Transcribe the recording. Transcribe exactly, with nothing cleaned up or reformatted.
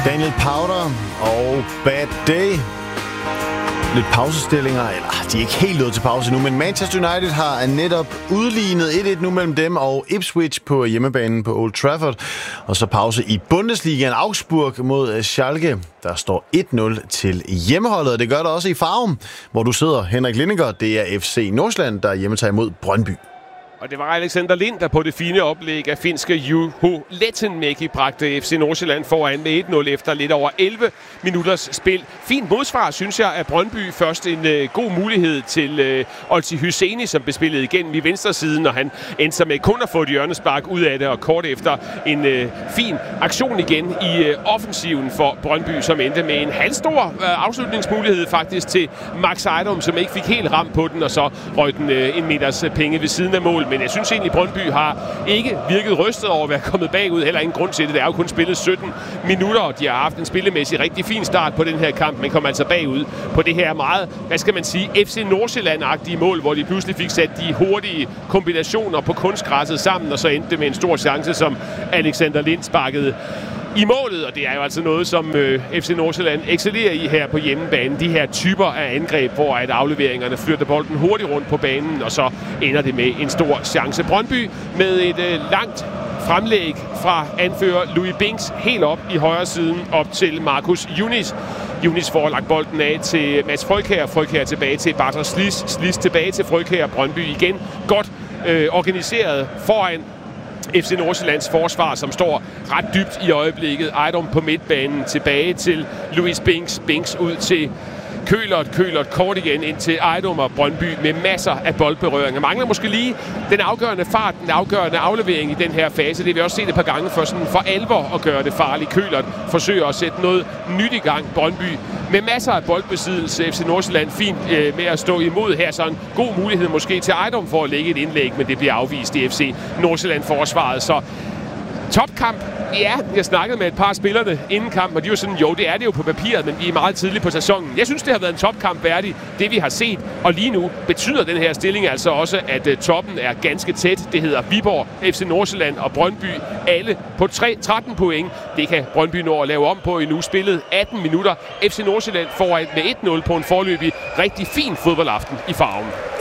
Daniel Powder og Bad Day. Lidt pausestillinger, eller de er ikke helt nået til pause nu, men Manchester United har netop udlignet et et nu mellem dem og Ipswich på hjemmebanen på Old Trafford. Og så pause i Bundesligaen. Augsburg mod Schalke. Der står et nul til hjemmeholdet, og det gør der også i Farum, hvor du sidder, Henrik Lindinger. Det er F C Nordsjælland, der hjemmetager imod Brøndby. Og det var Alexander Lind, der på det fine oplæg af finske Juho Lehtomäki bragte F C Nordsjælland foran med et nul efter lidt over elleve minutters spil. Fint modsvar, synes jeg, af Brøndby. Først en øh, god mulighed til øh, Olsi Hyseni, som bespillede igennem i venstre siden, og han endte sig med kun at få et hjørnespark ud af det, og kort efter en øh, fin aktion igen i øh, offensiven for Brøndby, som endte med en halvstor øh, afslutningsmulighed faktisk til Max Ejdom, som ikke fik helt ramt på den, og så røg den øh, en meters penge ved siden af mål. Men jeg synes egentlig, Brøndby har ikke virket rystet over at være kommet bagud. Heller ingen grund til det. Det er jo kun spillet sytten minutter, og de har haft en spillemæssig rigtig fin start på den her kamp, men kom altså bagud på det her meget, hvad skal man sige, F C Nordsjælland-agtige mål, hvor de pludselig fik sat de hurtige kombinationer på kunstgræsset sammen, og så endte det med en stor chance, som Alexander Lind sparkede i målet, og det er jo altså noget, som øh, F C Nordsjælland excellerer i her på hjemmebane. De her typer af angreb, hvor at afleveringerne flytter bolden hurtigt rundt på banen, og så ender det med en stor chance. Brøndby med et øh, langt fremlæg fra anfører Louis Binks helt op i højre siden op til Markus Yunis. Yunis får lagt bolden af til Mads Frøkjær. Frøkjær tilbage til Bartra Slis. Slis tilbage til Frøkjær. Brøndby igen godt øh, organiseret foran F C Nordsjællands forsvar, som står ret dybt i øjeblikket. Ejdom på midtbanen, tilbage til Louis Binks. Binks ud til Kølert. Kølert kort igen ind til Ejdom og Brøndby med masser af boldberøringer. Mangler måske lige den afgørende fart, den afgørende aflevering i den her fase. Det har vi også set et par gange for sådan for alvor at gøre det farligt. Kølert forsøger at sætte noget nyt i gang. Brøndby med masser af boldbesiddelse. F C Nordsjælland fint øh, med at stå imod her. Så en god mulighed måske til Ejdom for at lægge et indlæg, men det bliver afvist i F C Nordsjælland-forsvaret. Så topkamp. Ja, jeg snakkede med et par af spillerne inden kampen, og de var sådan, jo, det er det jo på papiret, men vi er meget tidligt på sæsonen. Jeg synes, det har været en topkamp værdig, det vi har set. Og lige nu betyder den her stilling altså også, at uh, toppen er ganske tæt. Det hedder Viborg, F C Nordsjælland og Brøndby. Alle på tretten point. Det kan Brøndby nå at lave om på i nu spillet atten minutter. F C Nordsjælland foran med et nul på en forløbig rigtig fin fodboldaften i Farum.